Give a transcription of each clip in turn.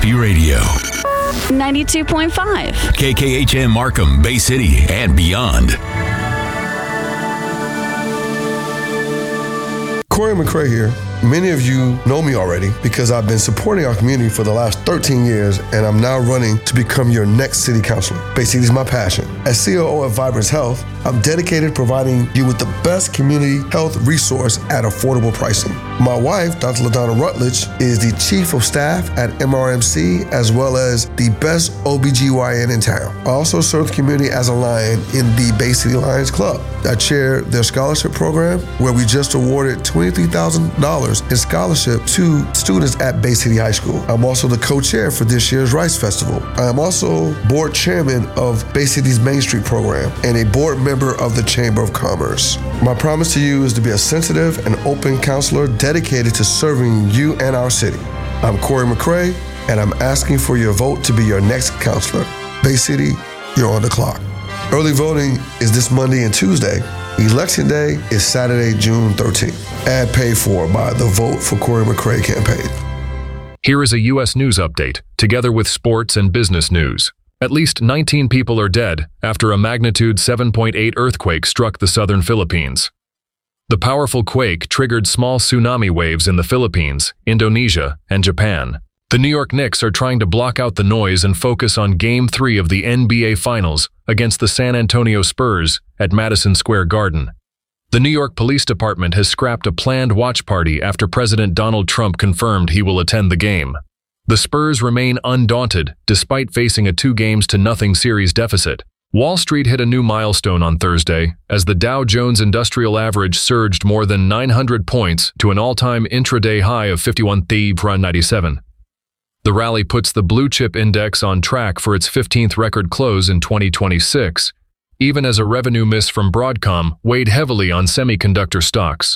Happy Radio. 92.5. KKHM Markham, Bay City, and beyond. Corey McCray here. Many of you know me already because I've been supporting our community for the last 13 years, and I'm now running to become your next city councilor. Bay City is my passion. As COO at Vibrance Health, I'm dedicated to providing you with the best community health resource at affordable pricing. My wife, Dr. LaDonna Rutledge, is the Chief of Staff at MRMC, as well as the best OBGYN in town. I also serve the community as a Lion in the Bay City Lions Club. I chair their scholarship program, where we just awarded $23,000 in scholarship to students at Bay City High School. I'm also the co-chair for this year's Rice Festival. I am also board chairman of Bay City's Main Street program and a board member of the Chamber of Commerce. My promise to you is to be a sensitive and open counselor dedicated to serving you and our city. I'm Corey McCray, and I'm asking for your vote to be your next counselor. Bay City, you're on the clock. Early voting is this Monday and Tuesday. Election Day is Saturday, June 13th. Ad paid for by the Vote for Corey McCray campaign. Here is a U.S. news update, together with sports and business news. At least 19 people are dead after a magnitude 7.8 earthquake struck the southern Philippines. The powerful quake triggered small tsunami waves in the Philippines, Indonesia, and Japan. The New York Knicks are trying to block out the noise and focus on Game 3 of the NBA Finals against the San Antonio Spurs at Madison Square Garden. The New York Police Department has scrapped a planned watch party after President Donald Trump confirmed he will attend the game. The Spurs remain undaunted despite facing a 2-0 series deficit. Wall Street hit a new milestone on Thursday as the Dow Jones Industrial Average surged more than 900 points to an all-time intraday high of 51,397. The rally puts the blue chip index on track for its 15th record close in 2026, even as a revenue miss from Broadcom weighed heavily on semiconductor stocks.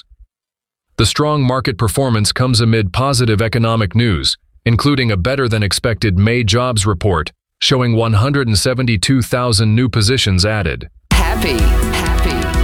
The strong market performance comes amid positive economic news, including a better-than-expected May jobs report, showing 172,000 new positions added. Happy